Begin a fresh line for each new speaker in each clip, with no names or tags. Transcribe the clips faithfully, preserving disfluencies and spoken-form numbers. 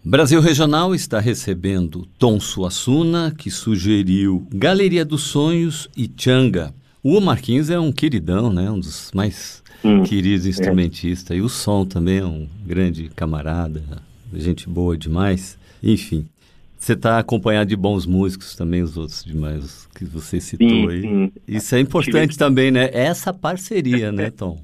Brasil Regional está recebendo Tom Suassuna, que sugeriu Galeria dos Sonhos e Tchanga. O Marquinhos é um queridão, né? Um dos mais hum, queridos instrumentistas. É. E o Som também é um grande camarada, gente boa demais. Enfim, você está acompanhado de bons músicos também, os outros demais que você citou sim, aí. Sim. Isso é importante Tive... também, né? Essa parceria, né, Tom?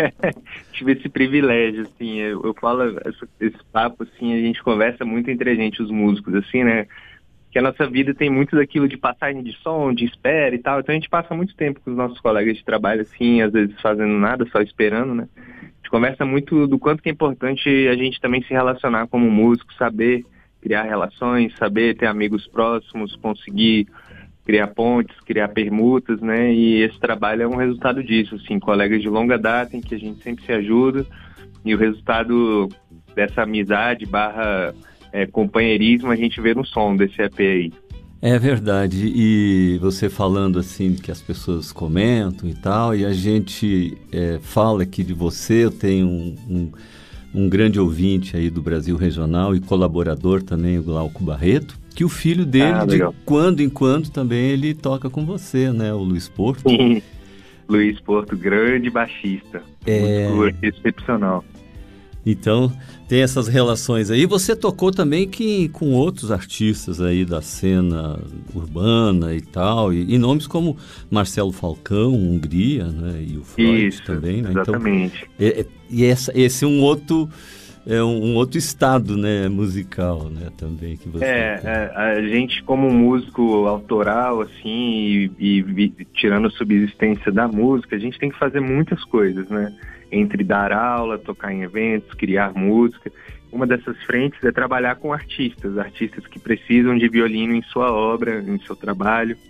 Tive esse privilégio, assim, eu, eu falo esse, esse papo, assim, a gente conversa muito entre a gente, os músicos, assim, né? Que a nossa vida tem muito daquilo de passagem de som, de espera e tal, então a gente passa muito tempo com os nossos colegas de trabalho, assim, às vezes fazendo nada, só esperando, né? A gente conversa muito do quanto que é importante a gente também se relacionar como músico, saber criar relações, saber ter amigos próximos, conseguir criar pontes, criar permutas, né? E esse trabalho é um resultado disso, assim, colegas de longa data em que a gente sempre se ajuda e o resultado dessa amizade barra é, companheirismo a gente vê no som desse E P aí.
É verdade, e você falando assim que as pessoas comentam e tal, e a gente é, fala aqui de você, eu tenho um, um, um grande ouvinte aí do Brasil Regional e colaborador também, o Glauco Barreto, que o filho dele, ah, de quando em quando, também ele toca com você, né? O Luiz Porto.
Sim, Luiz Porto, grande baixista.
É...
Muito excepcional.
Então, tem essas relações aí. Você tocou também que, com outros artistas aí da cena urbana e tal, e, e nomes como Marcelo Falcão, Hungria, né? E o Freud
Isso,
também, né?
Exatamente.
Então, é, é, e essa, esse é um outro... É um, um outro estado, né, musical, né, também que você
é, é, a gente como músico autoral, assim, e, e, e tirando a subsistência da música, a gente tem que fazer muitas coisas, né, entre dar aula, tocar em eventos, criar música. Uma dessas frentes é trabalhar com artistas, artistas que precisam de violino em sua obra, em seu trabalho.